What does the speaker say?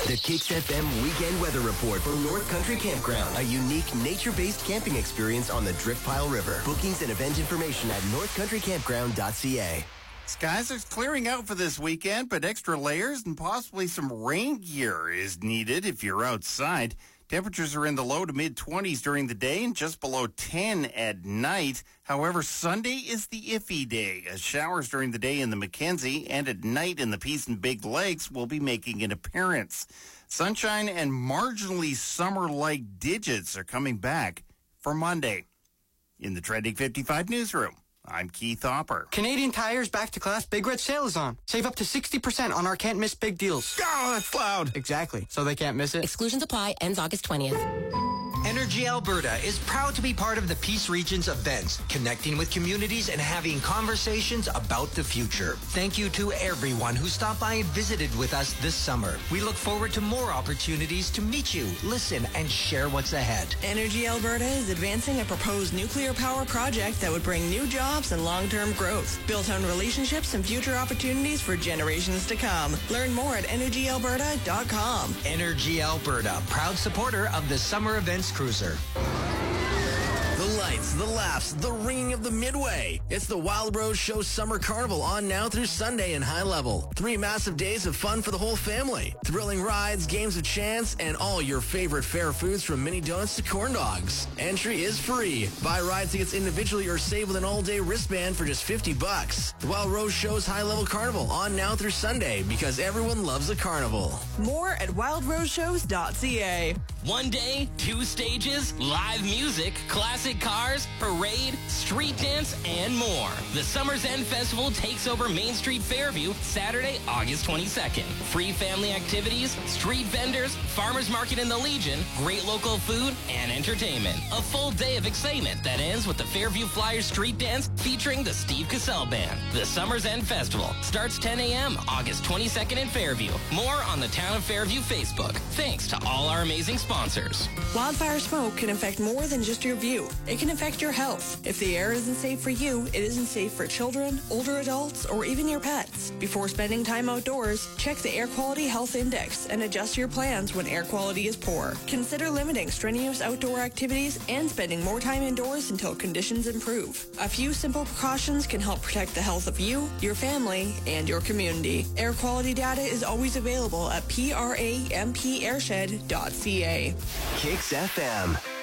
The Kicks FM Weekend Weather Report for North Country Campground. A unique nature-based camping experience on the Driftpile River. Bookings and event information at northcountrycampground.ca. Skies are clearing out for this weekend, but extra layers and possibly some rain gear is needed if you're outside. Temperatures are in the low to mid-20s during the day and just below 10 at night. However, Sunday is the iffy day, as showers during the day in the Mackenzie and at night in the Peace and Big Lakes will be making an appearance. Sunshine and marginally summer-like digits are coming back for Monday. In the Trending 55 newsroom, I'm Keith Hopper. Canadian Tire's Back to Class Big Red Sale is on. Save up to 60% on our can't miss big deals. Oh, that's loud. Exactly. So they can't miss it. Exclusions apply. Ends August 20th. Energy Alberta is proud to be part of the Peace Region's events, connecting with communities and having conversations about the future. Thank you to everyone who stopped by and visited with us this summer. We look forward to more opportunities to meet you, listen, and share what's ahead. Energy Alberta is advancing a proposed nuclear power project that would bring new jobs and long-term growth, built on relationships and future opportunities for generations to come. Learn more at energyalberta.com. Energy Alberta, proud supporter of the Summer Events Cruiser. The lights, the laughs, the ringing of the Midway. It's the Wild Rose Show Summer Carnival on now through Sunday in High Level. 3 massive days of fun for the whole family. Thrilling rides, games of chance, and all your favorite fair foods from mini donuts to corn dogs. Entry is free. Buy ride tickets individually or save with an all-day wristband for just $50. The Wild Rose Show's High Level Carnival on now through Sunday because everyone loves a carnival. More at wildroseshows.ca. 1 day, 2 stages, live music, classic cars, parade, street dance, and more. The Summer's End Festival takes over Main Street Fairview Saturday, August 22nd. Free family activities, street vendors, farmers market in the Legion, great local food, and entertainment. A full day of excitement that ends with the Fairview Flyers Street Dance featuring the Steve Cassell Band. The Summer's End Festival starts 10 a.m. August 22nd in Fairview. More on the Town of Fairview Facebook. Thanks to all our amazing sponsors. Wildfire smoke can affect more than just your view. It can affect your health. If the air isn't safe for you, it isn't safe for children, older adults, or even your pets. Before spending time outdoors, check the Air Quality Health Index and adjust your plans when air quality is poor. Consider limiting strenuous outdoor activities and spending more time indoors until conditions improve. A few simple precautions can help protect the health of you, your family, and your community. Air quality data is always available at PRAMPairshed.ca. Kicks FM.